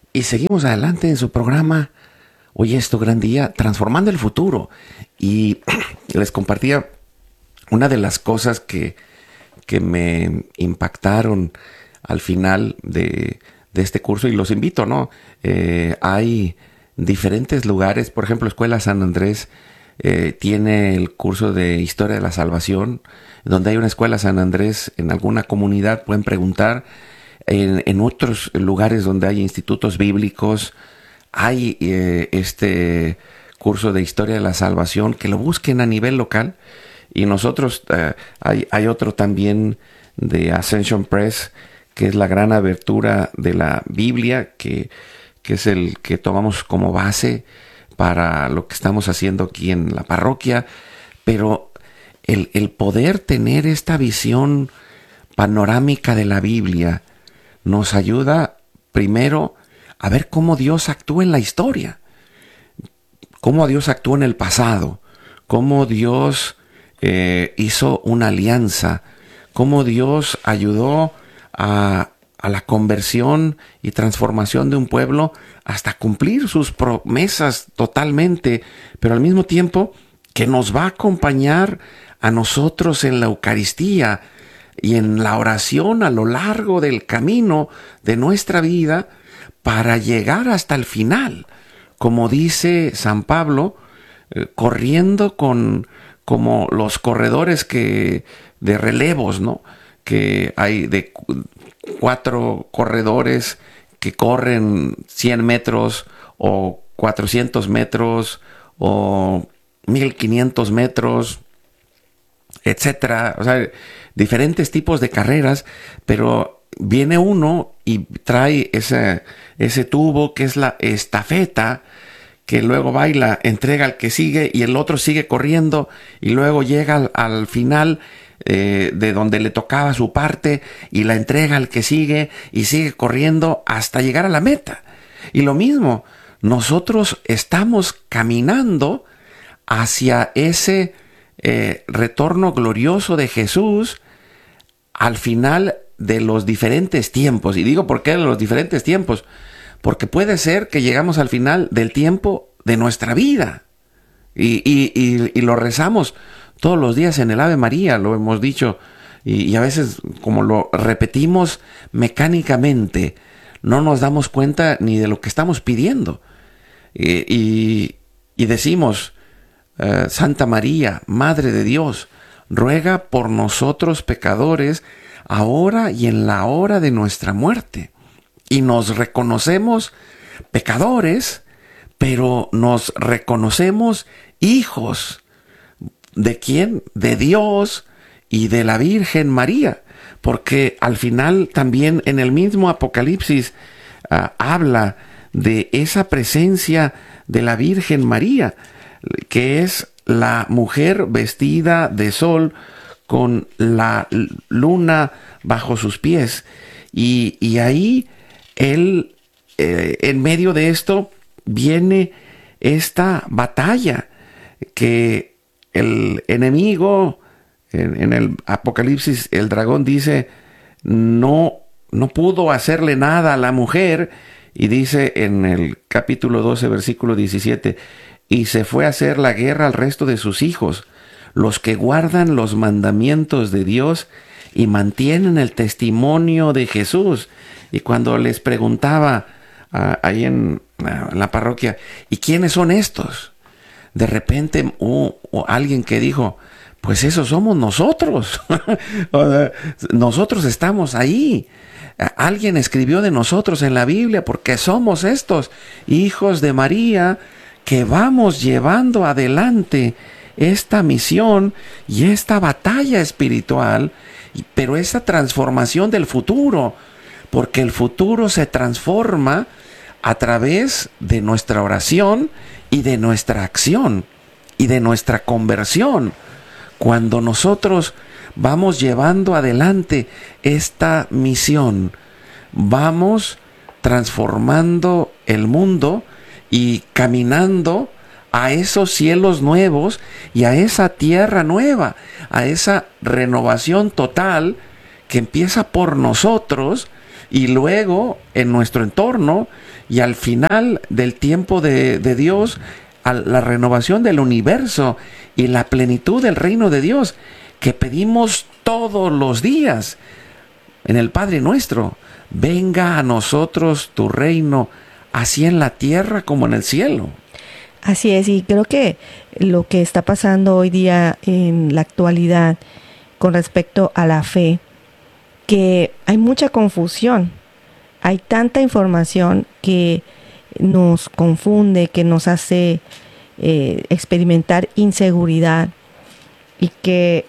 Y seguimos adelante en su programa. Hoy es tu gran día, transformando el futuro. Y les compartía una de las cosas que me impactaron al final de este curso, y los invito, ¿no? Hay diferentes lugares, por ejemplo, Escuela San Andrés tiene el curso de Historia de la Salvación, donde hay una Escuela San Andrés en alguna comunidad, pueden preguntar. En otros lugares donde hay institutos bíblicos, hay este curso de Historia de la Salvación, que lo busquen a nivel local. Y nosotros, hay otro también de Ascension Press, que es la gran abertura de la Biblia, que es el que tomamos como base para lo que estamos haciendo aquí en la parroquia. Pero el poder tener esta visión panorámica de la Biblia nos ayuda primero a ver cómo Dios actúa en la historia, cómo Dios actuó en el pasado, cómo Dios hizo una alianza, cómo Dios ayudó a la conversión y transformación de un pueblo hasta cumplir sus promesas totalmente, pero al mismo tiempo que nos va a acompañar a nosotros en la Eucaristía y en la oración a lo largo del camino de nuestra vida para llegar hasta el final, como dice San Pablo, corriendo como los corredores de relevos, ¿no? Que hay de 4 corredores que corren 100 metros o 400 metros o 1500 metros, etcétera. O sea, diferentes tipos de carreras, pero viene uno y trae ese tubo que es la estafeta, que luego va y la entrega al que sigue, y el otro sigue corriendo y luego llega al final de donde le tocaba su parte y la entrega al que sigue y sigue corriendo hasta llegar a la meta. Y lo mismo, nosotros estamos caminando hacia ese retorno glorioso de Jesús al final de los diferentes tiempos. Y digo, ¿por qué de los diferentes tiempos? Porque puede ser que llegamos al final del tiempo de nuestra vida. Y lo rezamos todos los días en el Ave María, lo hemos dicho. Y a veces, como lo repetimos mecánicamente, no nos damos cuenta ni de lo que estamos pidiendo. Y decimos, Santa María, Madre de Dios, ruega por nosotros pecadores, ahora y en la hora de nuestra muerte. Y nos reconocemos pecadores, pero nos reconocemos hijos. ¿De quién? De Dios y de la Virgen María. Porque al final también en el mismo Apocalipsis habla de esa presencia de la Virgen María, que es la mujer vestida de sol con la luna bajo sus pies. Y ahí él, en medio de esto, viene esta batalla que el enemigo, en el Apocalipsis, el dragón dice, no pudo hacerle nada a la mujer, y dice en el capítulo 12, versículo 17, y se fue a hacer la guerra al resto de sus hijos, los que guardan los mandamientos de Dios y mantienen el testimonio de Jesús. Y cuando les preguntaba ahí en la parroquia, ¿y quiénes son estos? De repente alguien que dijo, pues esos somos nosotros. Nosotros estamos ahí. Alguien escribió de nosotros en la Biblia porque somos estos hijos de María que vamos llevando adelante esta misión y esta batalla espiritual, pero esa transformación del futuro, porque el futuro se transforma a través de nuestra oración y de nuestra acción y de nuestra conversión. Cuando nosotros vamos llevando adelante esta misión, vamos transformando el mundo y caminando a esos cielos nuevos y a esa tierra nueva, a esa renovación total que empieza por nosotros y luego en nuestro entorno, y al final del tiempo de Dios, a la renovación del universo y la plenitud del reino de Dios que pedimos todos los días en el Padre Nuestro. Venga a nosotros tu reino, así en la tierra como en el cielo. Así es, y creo que lo que está pasando hoy día en la actualidad con respecto a la fe, que hay mucha confusión, hay tanta información que nos confunde, que nos hace experimentar inseguridad y que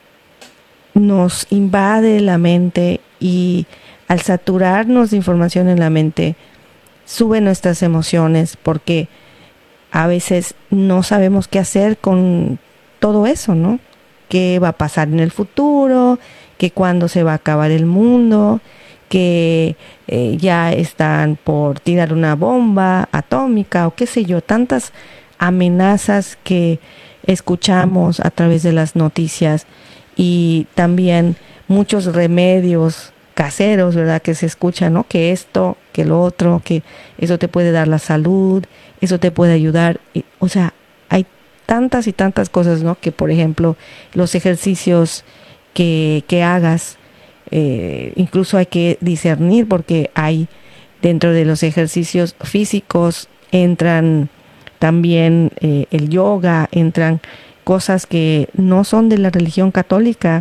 nos invade la mente, y al saturarnos de información en la mente sube nuestras emociones, porque a veces no sabemos qué hacer con todo eso, ¿no? ¿Qué va a pasar en el futuro? ¿Que cuándo se va a acabar el mundo? ¿Que ya están por tirar una bomba atómica o qué sé yo? Tantas amenazas que escuchamos a través de las noticias, y también muchos remedios caseros, ¿verdad? Que se escuchan, ¿no? Que esto, que lo otro, que eso te puede dar la salud, eso te puede ayudar. O sea, hay tantas y tantas cosas, ¿no? Que, por ejemplo, los ejercicios que hagas, incluso hay que discernir, porque hay dentro de los ejercicios físicos entran también el yoga, entran cosas que no son de la religión católica,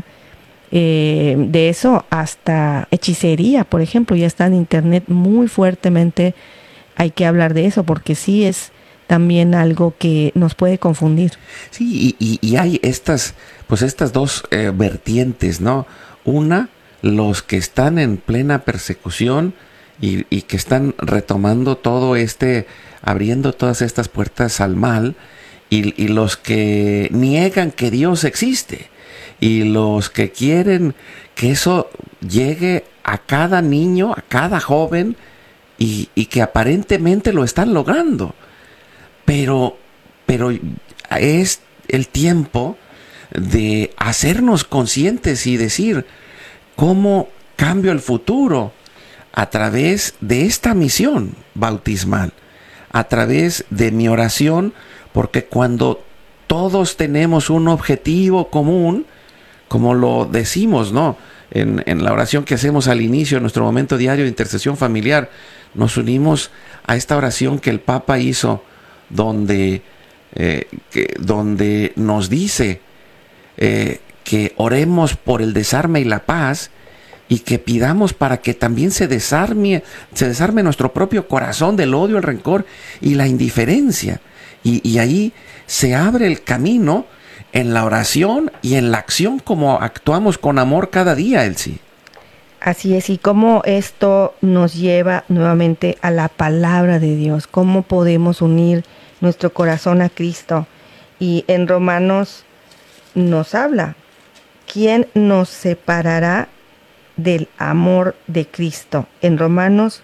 de eso hasta hechicería, por ejemplo, ya está en internet muy fuertemente. Hay que hablar de eso, porque sí es también algo que nos puede confundir. Sí, y hay estas dos vertientes, ¿no? Una, los que están en plena persecución y que están retomando todo abriendo todas estas puertas al mal, y los que niegan que Dios existe, y los que quieren que eso llegue a cada niño, a cada joven, y que aparentemente lo están logrando. Pero es el tiempo de hacernos conscientes y decir, ¿cómo cambio el futuro? A través de esta misión bautismal, a través de mi oración, porque cuando todos tenemos un objetivo común, como lo decimos, ¿no? En la oración que hacemos al inicio de nuestro momento diario de intercesión familiar, nos unimos a esta oración que el Papa hizo, donde nos dice que oremos por el desarme y la paz, y que pidamos para que también se desarme nuestro propio corazón del odio, el rencor y la indiferencia. Y ahí se abre el camino en la oración y en la acción, como actuamos con amor cada día, Elsie. Así es, y cómo esto nos lleva nuevamente a la palabra de Dios, cómo podemos unir nuestro corazón a Cristo. Y en Romanos nos habla, ¿quién nos separará del amor de Cristo? En Romanos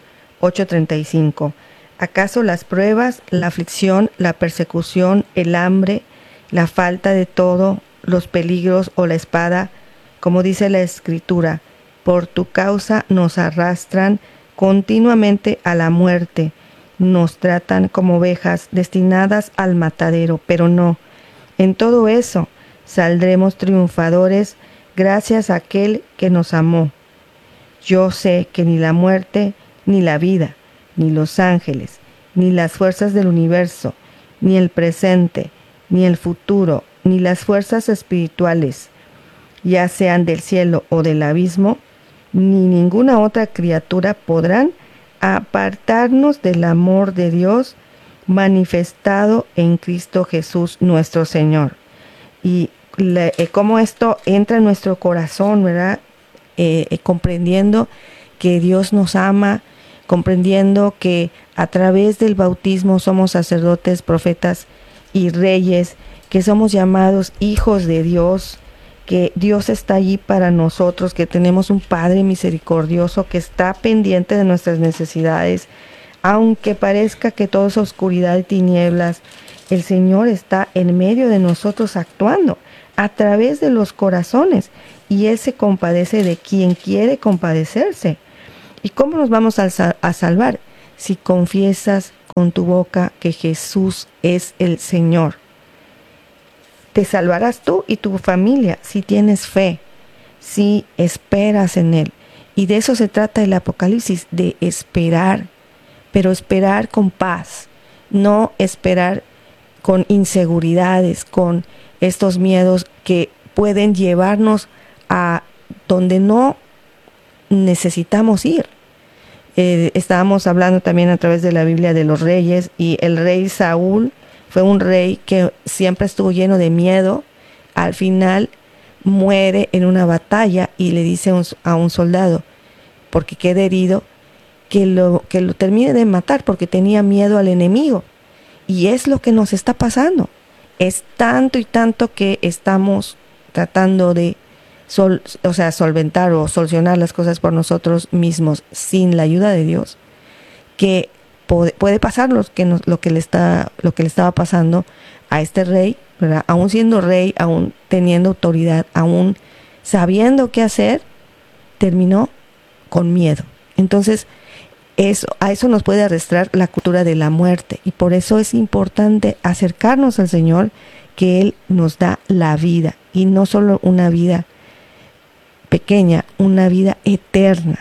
8:35, ¿acaso las pruebas, la aflicción, la persecución, el hambre, la falta de todo, los peligros o la espada? Como dice la Escritura, por tu causa nos arrastran continuamente a la muerte, nos tratan como ovejas destinadas al matadero, pero no, en todo eso saldremos triunfadores gracias a aquel que nos amó. Yo sé que ni la muerte, ni la vida, ni los ángeles, ni las fuerzas del universo, ni el presente, ni el futuro, ni las fuerzas espirituales, ya sean del cielo o del abismo, ni ninguna otra criatura podrán apartarnos del amor de Dios manifestado en Cristo Jesús nuestro Señor. Y cómo esto entra en nuestro corazón, ¿verdad? Comprendiendo que Dios nos ama, comprendiendo que a través del bautismo somos sacerdotes, profetas y reyes, que somos llamados hijos de Dios, que Dios está allí para nosotros, que tenemos un Padre misericordioso que está pendiente de nuestras necesidades. Aunque parezca que todo es oscuridad y tinieblas, el Señor está en medio de nosotros actuando a través de los corazones, y Él se compadece de quien quiere compadecerse. ¿Y cómo nos vamos a salvar? Si confiesas con tu boca que Jesús es el Señor. Te salvarás tú y tu familia si tienes fe, si esperas en Él. Y de eso se trata el Apocalipsis, de esperar, pero esperar con paz, no esperar con inseguridades, con estos miedos que pueden llevarnos a donde no necesitamos ir. Estábamos hablando también a través de la Biblia de los reyes, y el rey Saúl fue un rey que siempre estuvo lleno de miedo. Al final muere en una batalla y le dice a un soldado, porque queda herido, que lo termine de matar porque tenía miedo al enemigo. Y es lo que nos está pasando. Es tanto y tanto que estamos tratando de solventar o solucionar las cosas por nosotros mismos sin la ayuda de Dios, que puede pasar lo que le estaba pasando a este rey, ¿verdad? Aún siendo rey, aún teniendo autoridad, aún sabiendo qué hacer, terminó con miedo. Entonces, a eso nos puede arrastrar la cultura de la muerte, y por eso es importante acercarnos al Señor, que Él nos da la vida, y no solo una vida pequeña, una vida eterna.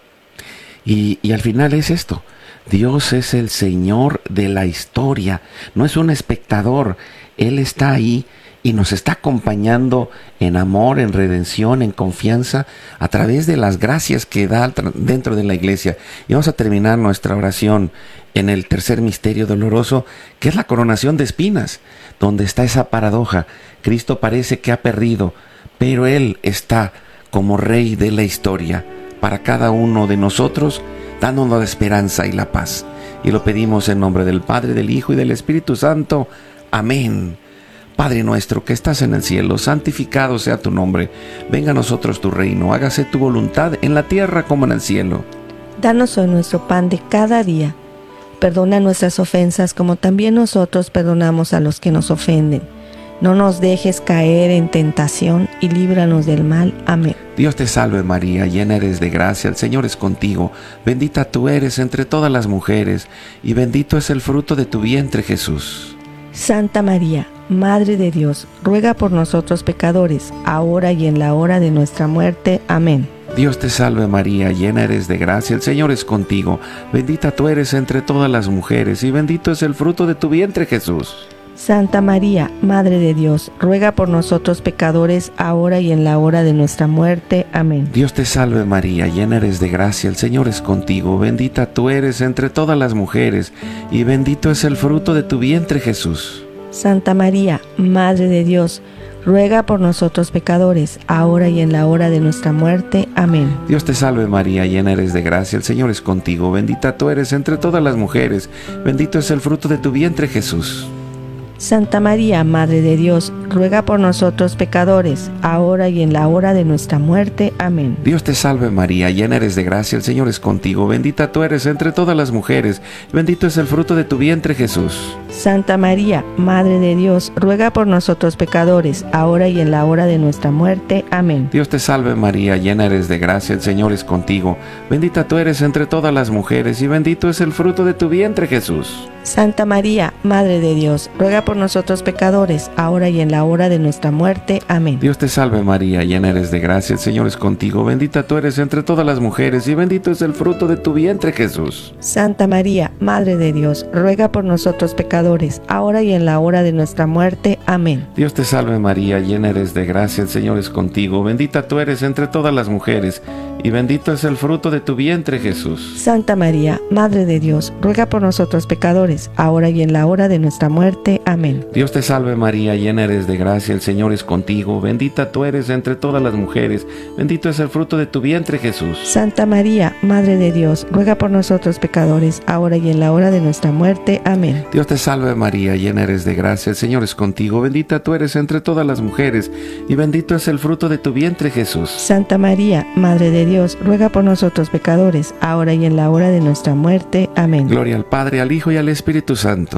Y al final es esto: Dios es el Señor de la historia, no es un espectador. Él está ahí y nos está acompañando en amor, en redención, en confianza, a través de las gracias que da dentro de la iglesia. Y vamos a terminar nuestra oración en el tercer misterio doloroso, que es la coronación de espinas, donde está esa paradoja. Cristo parece que ha perdido, pero Él está como Rey de la historia para cada uno de nosotros, dándonos la esperanza y la paz. Y lo pedimos en nombre del Padre, del Hijo y del Espíritu Santo. Amén. Padre nuestro que estás en el cielo, santificado sea tu nombre. Venga a nosotros tu reino, hágase tu voluntad en la tierra como en el cielo. Danos hoy nuestro pan de cada día. Perdona nuestras ofensas como también nosotros perdonamos a los que nos ofenden. No nos dejes caer en tentación y líbranos del mal. Amén. Dios te salve María, llena eres de gracia, el Señor es contigo. Bendita tú eres entre todas las mujeres, y bendito es el fruto de tu vientre Jesús. Santa María, Madre de Dios, ruega por nosotros pecadores, ahora y en la hora de nuestra muerte. Amén. Dios te salve María, llena eres de gracia, el Señor es contigo. Bendita tú eres entre todas las mujeres, y bendito es el fruto de tu vientre Jesús. Santa María, Madre de Dios, ruega por nosotros pecadores, ahora y en la hora de nuestra muerte. Amén. Dios te salve María, llena eres de gracia, el Señor es contigo. Bendita tú eres entre todas las mujeres, y bendito es el fruto de tu vientre Jesús. Santa María, Madre de Dios, ruega por nosotros pecadores, ahora y en la hora de nuestra muerte. Amén. Dios te salve María, llena eres de gracia, el Señor es contigo. Bendita tú eres entre todas las mujeres, bendito es el fruto de tu vientre Jesús. Santa María, Madre de Dios, ruega por nosotros pecadores, ahora y en la hora de nuestra muerte. Amén. Dios te salve María, llena eres de gracia, el Señor es contigo. Bendita tú eres entre todas las mujeres, bendito es el fruto de tu vientre Jesús. Santa María, Madre de Dios, ruega por nosotros pecadores, ahora y en la hora de nuestra muerte. Amén. Dios te salve María, llena eres de gracia, el Señor es contigo. Bendita tú eres entre todas las mujeres, y bendito es el fruto de tu vientre Jesús. Santa María, Madre de Dios, ruega por nosotros pecadores, ahora y en la hora de nuestra muerte. Amén. Dios te salve María, llena eres de gracia, el Señor es contigo. Bendita tú eres entre todas las mujeres, y bendito es el fruto de tu vientre Jesús. Santa María, Madre de Dios, ruega por nosotros pecadores, ahora y en la hora de nuestra muerte. Amén. Dios te salve María, llena eres de gracia, el Señor es contigo. Bendita tú eres entre todas las mujeres, y bendito es el fruto de tu vientre Jesús. Santa María, Madre de Dios, ruega por nosotros pecadores, ahora y en la hora de nuestra muerte. Amén. Dios te salve María, llena eres de gracia, el Señor es contigo. Bendita tú eres entre todas las mujeres, bendito es el fruto de tu vientre Jesús. Santa María, Madre de Dios, ruega por nosotros pecadores, ahora y en la hora de nuestra muerte. Amén. Dios te salve María, llena eres de gracia, el Señor es contigo. Bendita tú eres entre todas las mujeres, y bendito es el fruto de tu vientre Jesús. Santa María, Madre de Dios, ruega por nosotros pecadores, ahora y en la hora de nuestra muerte. Amén. Gloria al Padre, al Hijo y al Espíritu Santo,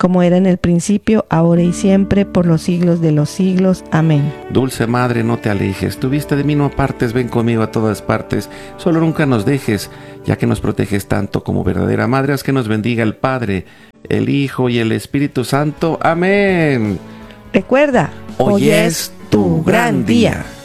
como era en el principio, ahora y siempre, por los siglos de los siglos. Amén. Dulce Madre, no te alejes, tu vista de mí no apartes, ven conmigo a todas partes, solo nunca nos dejes, ya que nos proteges tanto como verdadera Madre, haz que nos bendiga el Padre, el Hijo y el Espíritu Santo. Amén. Recuerda, Hoy es tu gran día.